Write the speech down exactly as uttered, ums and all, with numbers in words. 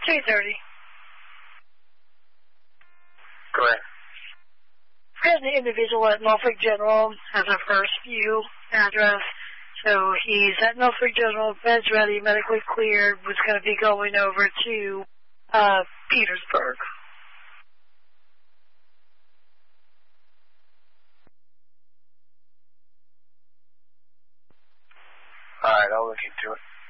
two thirty. Correct. And the individual at Norfolk General has a first view address. So he's at Norfolk General, beds ready, medically cleared, was going to be going over to uh, Petersburg. All right, I'll look into it.